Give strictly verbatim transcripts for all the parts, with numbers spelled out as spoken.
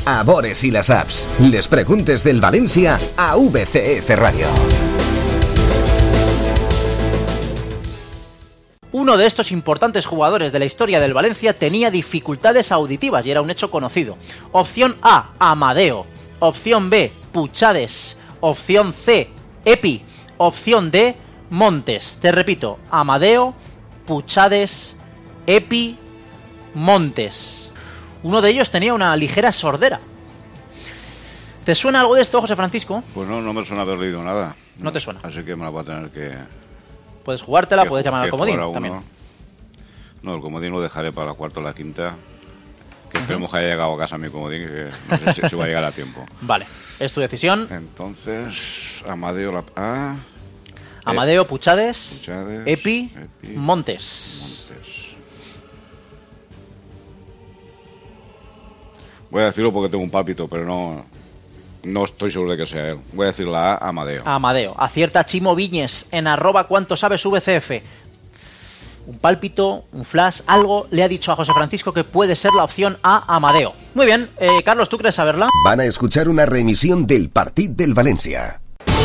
a Bores y las apps. Les preguntes del Valencia a V C F Radio. Uno de estos importantes jugadores de la historia del Valencia tenía dificultades auditivas y era un hecho conocido. Opción A, Amadeo. Opción B, Puchades. Opción C, Epi. Opción D, Montes. Te repito, Amadeo, Puchades, Epi, Montes. Uno de ellos tenía una ligera sordera. ¿Te suena algo de esto, José Francisco? Pues no, no me suena haber leído nada. No, no te suena. Así que me la voy a tener que... Puedes jugártela, que, puedes llamar al comodín uno. también. No, el comodín lo dejaré para la cuarta o la quinta. Que uh-huh. esperemos que haya llegado a casa mi comodín, que no sé si, si va a llegar a tiempo. Vale, es tu decisión. Entonces, Amadeo la A. Amadeo, eh, Puchades, Puchades Epi, Epi, Montes. Montes. Voy a decirlo porque tengo un pálpito, pero no, no estoy seguro de que sea él. Voy a decir la A, Amadeo. Amadeo. Acierta Chimo Viñes en arroba cuánto sabes V C F. Un pálpito, un flash, algo le ha dicho a José Francisco que puede ser la opción A, Amadeo. Muy bien, eh, Carlos, ¿tú crees saberla? Van a escuchar una reemisión del Partit del Valencia.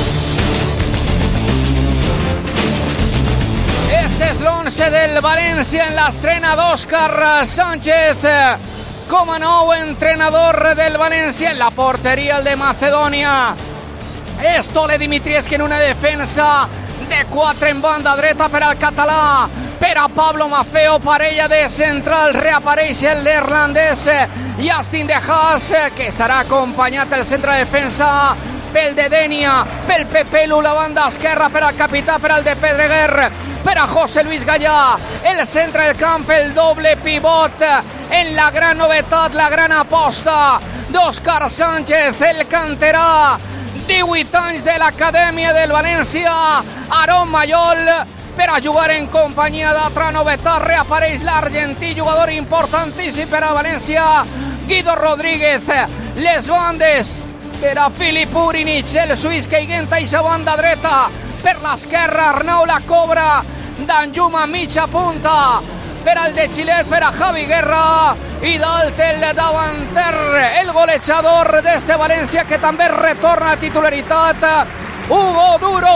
Este es l'once del Valencia en la estrena d'Òscar Sánchez como nuevo entrenador del Valencia. En la portería el de Macedonia és Tole Dimitrievski en una defensa de quatre en banda dreta per al català, per a Pablo Maffeo, parella de central, reapareix el neerlandès Justin De Haas, que estarà acompanyat del centre de defensa pel de Denia, pel Pepelu, la banda esquerra per al capità, per al de Pedreguer, per a José Luis Gallà, el centre del camp, el doble pivot, en la gran novetat, la gran aposta d'Òscar Sánchez, el canterà, divuit anys de l'acadèmia del València, Aarón Mayol, per a jugar en companyia d'altra novetat, reapareix l'argentí, jugador importantíssim per a València, Guido Rodríguez, les bandes per a Filip Urinic, el suís que aguenta eixa banda dreta, per l'esquerra Arnau la cobra, Danjuma mitja punta, per al de Xilet, per a Javi Guerra, i dalt el davanter, el golejador d'este València, que també retorna a titularitat, Hugo Duro.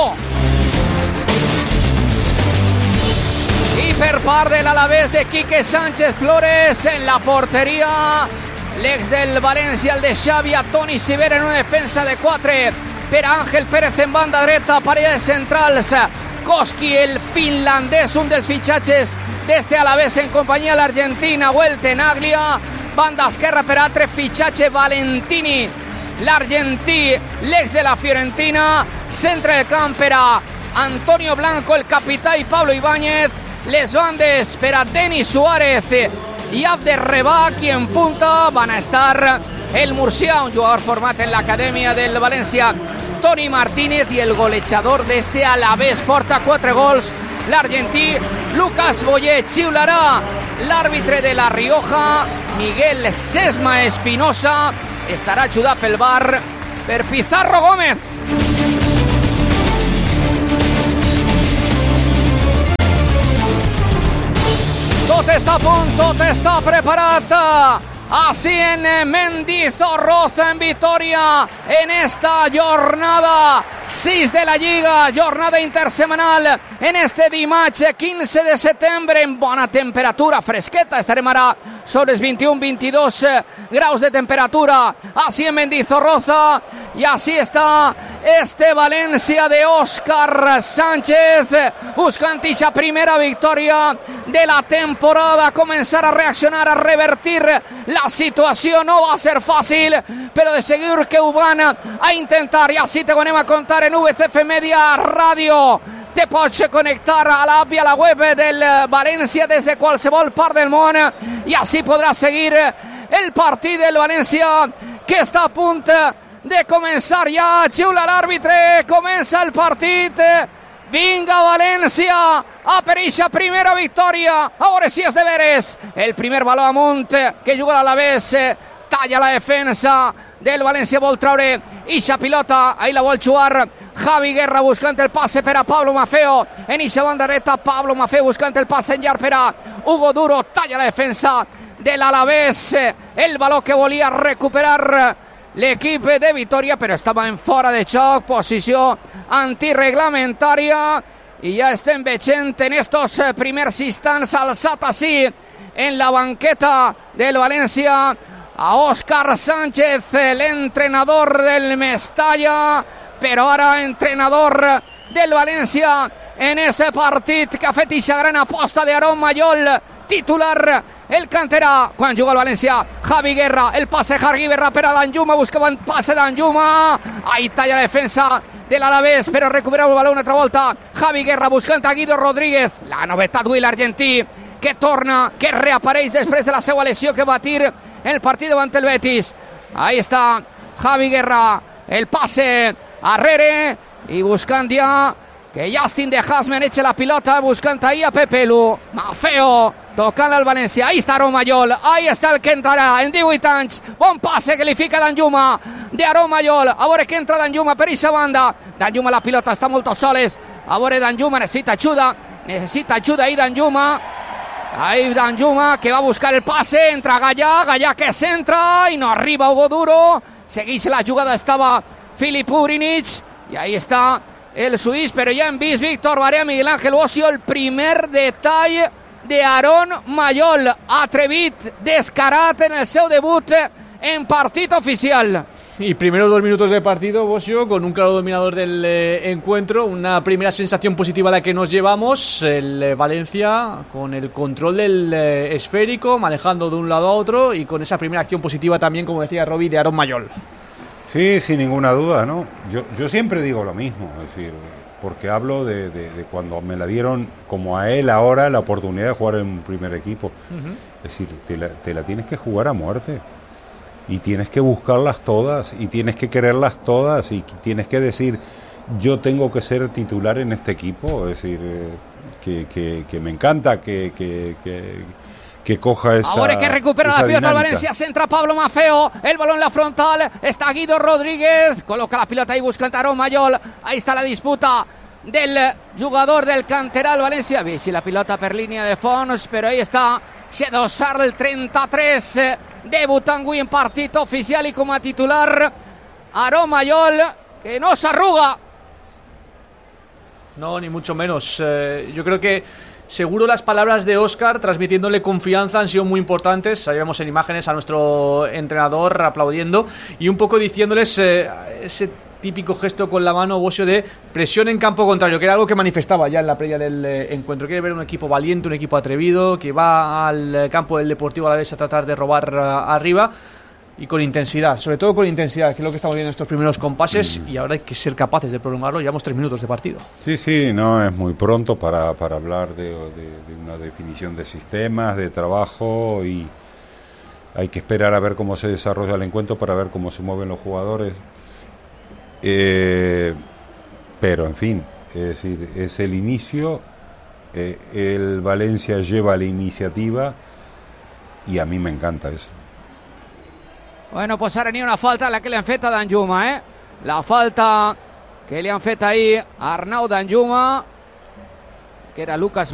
I per part de l'Alavés de Quique Sánchez Flores, en la porteria, l'ex del València, el de Xavi, a Toni Siver en una defensa de quatre, per a Ángel Pérez en banda dreta, parella de centrals, Koski, el finlandès, un dels fitxatges d'este Alavés en companyia de l'Argentina, Nahuel Tenaglia, banda esquerra per altre fitxatge, Valentini, l'argentí, l'ex de la Fiorentina, centre del camp per a Antonio Blanco, el capità, i Pablo Ibáñez, les bandes per a Denis Suárez i Abder Rebach, i en punta van a estar el murcià, un jugador format en l'acadèmia del València, Toni Martínez, i el golejador d'este Alavés, porta quatre gols, l'argentí Lucas Boyet. Xiularà l'àrbitre de La Rioja, Miguel Sesma Espinosa, estarà ajudat pel V A R per Pizarro Gómez. Tot està a punt, tot està preparat. Así en Mendizorroza, en Vitoria, en esta jornada sis de la Lliga, jornada intersemanal, en este dimarts quinze de setembre, en bona temperatura, fresqueta, estarem ara sobre els vint-i-un vint-i-dos graus de temperatura, así en Mendizorroza, y así está este Valencia de Òscar Sánchez, buscant esa primera victòria de la temporada, comenzar a reaccionar, a revertir la situació. No va a ser fàcil, però de seguir que ho van a intentar, i així te ho anem a contar en V C F Media Ràdio. Te pots connectar a l'app i a la web del València des de qualsevol part del món, i així podràs seguir el partit del València, que està a punt de començar ja. Xiula l'àrbitre, comença el partit. Vinga València a per eixa primera victòria, a veure si és de veres. El primer baló amunt que juga l'Alavés, talla la defensa del València, vol treure eixa pilota, ahí la vol jugar Javi Guerra, buscant el passe per a Pablo Maffeo, en eixa banda dreta, Pablo Maffeo buscant el passe en llarg per a Hugo Duro, talla la defensa del Alavés, el balón que volía a recuperar l'equip de Vitoria, però estava en fora de joc, posició antirreglamentària, i ja estem veient en estos primers instants alçat així en la banqueta del València a Òscar Sánchez, l'entrenador del Mestalla, però ara entrenador del València en este partit que ha fet ixa gran aposta d'Aaron Mayol, titular el canterà quan juga el València. Javi Guerra, el passe Javi Guerra per a Danjuma, buscava un passe Danjuma, ahí talla la defensa de l'Alavés, però recupera el baló una altra volta. Javi Guerra buscant a Guido Rodríguez, la novetat Will argentí que torna, que reapareix després de la seva lesió que va tir el partit davant el Betis. Ahí està Javi Guerra, el passe arrere i buscant ja que Justin de Haasman eche la pilota, buscant ahí a Pepe Lu. Maffeo tocant al València, ahí està Aaron Mayol, ahí està el que entrarà en divuit anys, bon passe que li fica Danjuma de Aaron Mayol, a veure que entra Danjuma per eixa banda. Danjuma la pilota, està molt soles, a veure Danjuma necessita ajuda, necessita ajuda ahí Danjuma, ahí Danjuma que va a buscar el passe, entra Gallà, Gallà que centra i no arriba Hugo Duro, segueix la jugada, estava Filip Urinic i ahí està el suís, però ja hem vist Víctor Barea, Miguel Ángel Bocio, el primer detall de Aaron Mayol, atrevit, descarat en el seu debut en partit oficial. Y primeros dos minutos de partido, Bocio, con un claro dominador del eh, encuentro, una primera sensación positiva a la que nos llevamos, el eh, Valencia con el control del eh, esférico, manejando de un lado a otro y con esa primera acción positiva también, como decía Robbie, de Aaron Mayol. Sí, sin ninguna duda, ¿no? Yo, yo siempre digo lo mismo, es decir, porque hablo de, de, de cuando me la dieron, como a él ahora, la oportunidad de jugar en un primer equipo. Uh-huh. Es decir, te la, te la tienes que jugar a muerte. Y tienes que buscarlas todas, y tienes que quererlas todas, y tienes que decir, yo tengo que ser titular en este equipo. Es decir, eh, que, que, que me encanta que... que, que que coja esa ahora que recupera la pelota el Valencia, centra Pablo Maffeo, el balón en la frontal, está Guido Rodríguez, coloca la pelota ahí buscando a Aaron Mayol, ahí está la disputa del jugador del canteral Valencia, visi la pilota per línia de fons, però ahí està Xedossar, el trenta-tres, debutant avui en partit oficial i com a titular Aaron Mayol, que no s'arruga. No, ni mucho menos. Eh, yo creo que seguro las palabras de Óscar transmitiéndole confianza han sido muy importantes. Ahí vemos en imágenes a nuestro entrenador aplaudiendo y un poco diciéndoles eh, ese típico gesto con la mano, Bocio, de presión en campo contrario, que era algo que manifestaba ya en la previa del eh, encuentro. Quiere ver un equipo valiente, un equipo atrevido, que va al eh, campo del Deportivo Alavés a tratar de robar uh, arriba y con intensidad, sobre todo con intensidad, que es lo que estamos viendo en estos primeros compases, mm. y ahora hay que ser capaces de prolongarlo. Llevamos tres minutos de partido. Sí, sí, no, es muy pronto para, para hablar de, de, de una definición de sistemas, de trabajo, y hay que esperar a ver cómo se desarrolla el encuentro para ver cómo se mueven los jugadores. Eh, pero, en fin, es decir, es el inicio, eh, el Valencia lleva la iniciativa y a mí me encanta eso. Bueno, pues ara n'hi ha una falta, la que li han fet a Danjuma, eh? La falta que li han fet ahir a Arnau Danjuma, que era Lucas